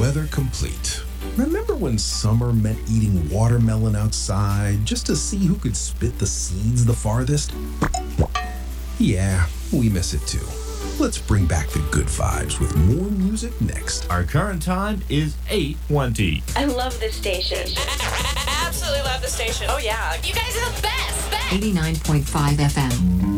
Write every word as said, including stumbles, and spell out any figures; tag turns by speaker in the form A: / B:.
A: Weather complete. Remember when summer meant eating watermelon outside just to see who could spit the seeds the farthest? Yeah, we miss it too. Let's bring back the good vibes with more music next.
B: Our current time is eight twenty.
C: I love this station.
D: Absolutely love the station.
E: Oh, yeah.
D: You guys are the best. Best.
F: eighty-nine point five F M.